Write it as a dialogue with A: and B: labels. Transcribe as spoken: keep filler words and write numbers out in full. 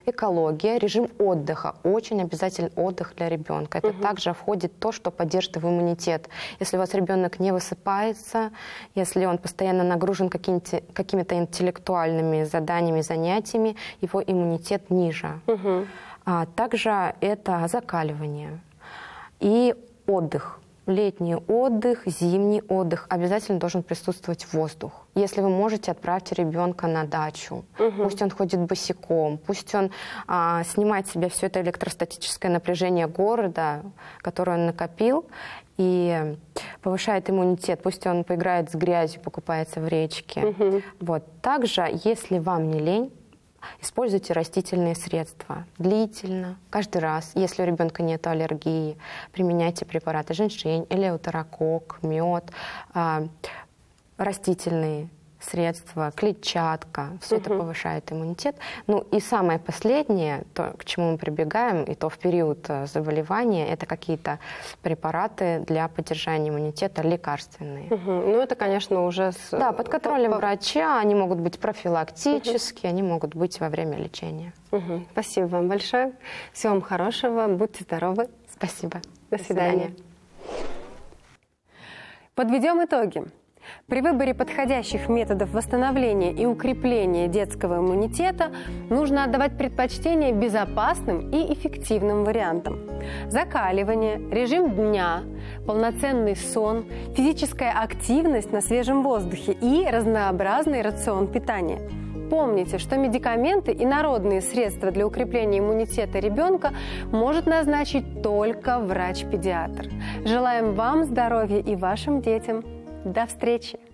A: Экология, режим отдыха. Очень обязательный отдых для ребенка. Это угу. также входит то, что поддержит его иммунитет. Если у вас ребенок не высыпается, если он постоянно нагружен какими-то интеллектуальными заданиями, занятиями, его иммунитет ниже. Угу. А также это закаливание и отдых. Летний отдых, зимний отдых. Обязательно должен присутствовать воздух. Если вы можете, отправьте ребенка на дачу. Угу. Пусть он ходит босиком, пусть он а, снимает с себя все это электростатическое напряжение города, которое он накопил, и повышает иммунитет. Пусть он поиграет с грязью, покупается в речке. Угу. Вот. Также, если вам не лень, используйте растительные средства длительно, каждый раз. Если у ребенка нет аллергии, применяйте препараты женьшень, элеутерокок, мед, э, растительные средства, клетчатка. Все угу. это повышает иммунитет. Ну и самое последнее, то, к чему мы прибегаем, и то в период заболевания, это какие-то препараты для поддержания иммунитета, лекарственные. Угу.
B: Ну это, конечно, уже... С...
A: Да, под контролем врача. Они могут быть профилактические, угу. они могут быть во время лечения.
B: Угу. Спасибо вам большое. Всего вам хорошего. Будьте здоровы.
A: Спасибо.
B: До, До свидания. свидания. Подведем итоги. При выборе подходящих методов восстановления и укрепления детского иммунитета нужно отдавать предпочтение безопасным и эффективным вариантам. Закаливание, режим дня, полноценный сон, физическая активность на свежем воздухе и разнообразный рацион питания. Помните, что медикаменты и народные средства для укрепления иммунитета ребенка может назначить только врач-педиатр. Желаем вам здоровья и вашим детям. До встречи!